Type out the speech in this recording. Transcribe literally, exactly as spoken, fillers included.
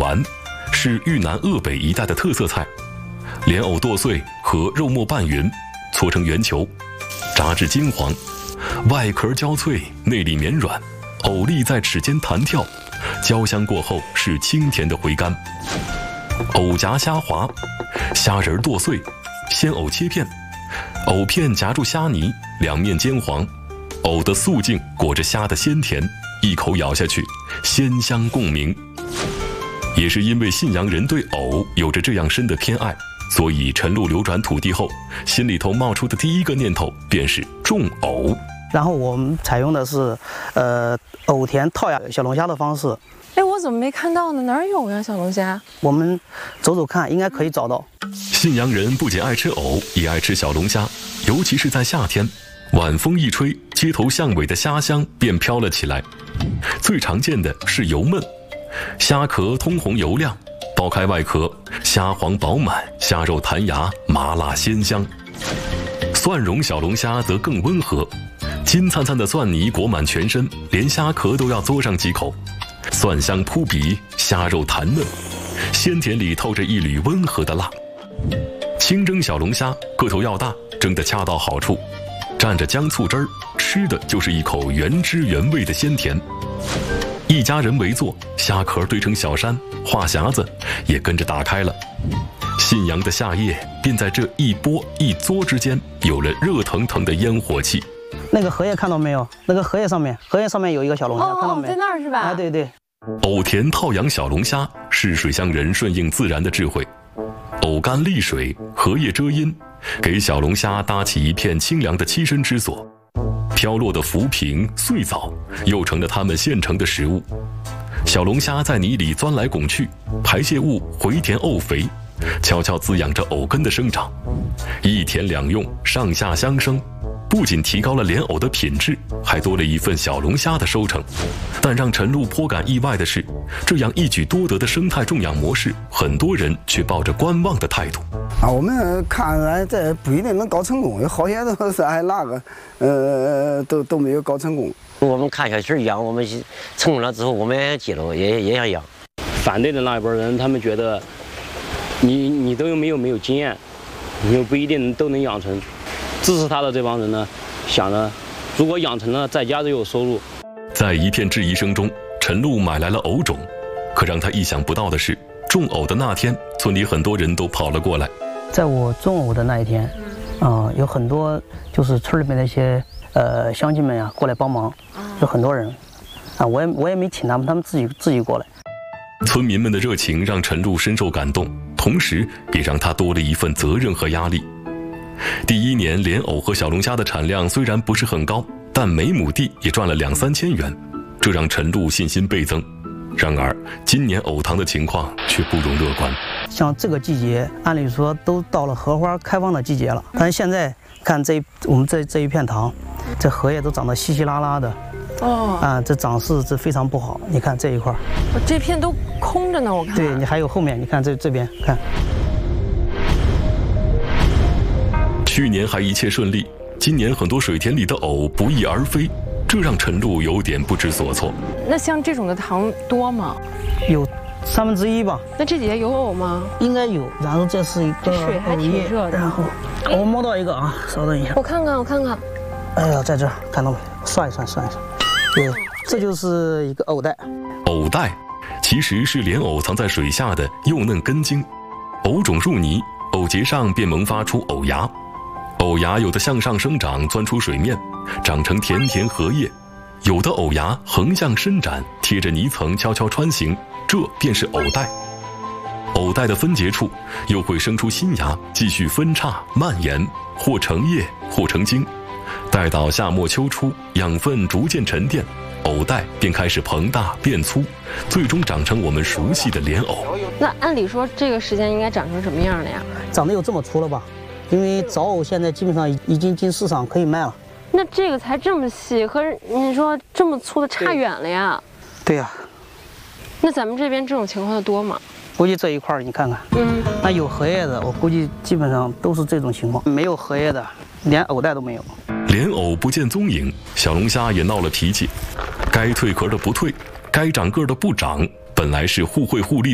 丸，是豫南鄂北一带的特色菜。莲藕剁碎和肉末拌匀，搓成圆球，炸至金黄，外壳焦脆，内里绵软，藕粒在齿间弹跳，焦香过后是清甜的回甘。藕夹虾滑，虾仁剁碎，鲜藕切片，藕片夹住虾泥，两面煎黄，藕的素净裹着虾的鲜甜，一口咬下去，鲜香共鸣。也是因为信阳人对藕有着这样深的偏爱，所以陈露流转土地后，心里头冒出的第一个念头便是种藕。 然后我们采用的是，呃，藕田套养小龙虾的方式。 哎，我怎么没看到呢？哪儿有呀，小龙虾？ 我们走走看，应该可以找到。 信阳人不仅爱吃藕，也爱吃小龙虾，尤其是在夏天，晚风一吹，街头巷尾的虾香便飘了起来。最常见的是油焖，虾壳通红油亮，剥开外壳，虾黄饱满，虾肉弹牙，麻辣鲜香。蒜蓉小龙虾则更温和，金灿灿的蒜泥裹满全身，连虾壳都要嘬上几口，蒜香扑鼻，虾肉弹嫩，鲜甜里透着一缕温和的辣。清蒸小龙虾个头要大，蒸得恰到好处，蘸着姜醋汁儿，吃的就是一口原汁原味的鲜甜。一家人围坐，虾壳堆成小山，话匣子也跟着打开了。信阳的夏夜便在这一拨一嘬之间有了热腾腾的烟火气。 那个荷叶看到没有？那个荷叶上面，荷叶上面有一个小龙虾， 哦、 看到没？ 在那儿是吧？ 啊，对对。 藕田套养小龙虾是水乡人顺应自然的智慧。藕干沥水，荷叶遮阴，给小龙虾搭起一片清凉的栖身之所。飘落的浮萍、碎藻又成了它们现成的食物。小龙虾在泥里钻来拱去，排泄物回填沤肥，悄悄滋养着藕根的生长。一田两用，上下相生，不仅提高了莲藕的品质，还多了一份小龙虾的收成。但让陈露颇感意外的是，这样一举多得的生态种养模式，很多人却抱着观望的态度。 啊，我们看来这不一定能搞成功，有好些都是还那个，呃，都都没有搞成功。 我们看小区养，我们成功了之后，我们也接了，也也想养。 反对的那一波人，他们觉得你你都有没有没有经验，你又不一定都能养成。支持他的这帮人呢，想着如果养成了，在家就有收入。 在一片质疑声中，陈露买来了藕种，可让他意想不到的是，种藕的那天，村里很多人都跑了过来。 在我种藕的那一天，啊、呃，有很多就是村里面的一些呃乡亲们呀、啊、过来帮忙，有很多人，啊，我也我也没请他们，他们自己自己过来。 村民们的热情让陈露深受感动，同时也让他多了一份责任和压力。第一年莲藕和小龙虾的产量虽然不是很高，但每亩地也赚了两三千元，这让陈露信心倍增。然而今年藕塘的情况却不容乐观。 像这个季节，按理说都到了荷花开放的季节了，但是现在看这我们这这一片塘，这荷叶都长得稀稀拉拉的， 哦， 啊，这长势这非常不好。你看这一块， 我这片都空着呢，我看。 对，你还有后面，你看这这边看。 去年还一切顺利，今年很多水田里的藕不翼而飞，这让陈露有点不知所措。 那像这种的塘多吗？ 有三分之一吧。 那这底下有藕吗？ 应该有。然后这是一个水还挺热的。 然后我摸到一个啊，稍等一下。 我看看，我看看。 哎呀，在这儿看到没？算一算，算一算。对，这就是一个藕带。 藕带其实是莲藕藏在水下的幼嫩根茎，藕种入泥，藕节上便萌发出藕芽。藕芽有的向上生长，钻出水面，长成甜甜荷叶；有的藕芽横向伸展，贴着泥层悄悄穿行，这便是藕带。藕带的分节处又会生出新芽，继续分叉蔓延，或成叶，或成茎。待到夏末秋初，养分逐渐沉淀，藕带便开始膨大变粗，最终长成我们熟悉的莲藕。 那按理说这个时间应该长成什么样的呀？ 长得有这么粗了吧？因为枣藕现在基本上已经进市场可以卖了。 那这个才这么细，和你说这么粗的差远了呀。 对呀、啊。 那咱们这边这种情况的多吗？ 估计这一块你看看， 嗯， 那有荷叶的，我估计基本上都是这种情况。没有荷叶的，连藕带都没有。 莲藕不见踪影，小龙虾也闹了脾气。该蜕壳的不蜕，该长个的不长，本来是互惠互利的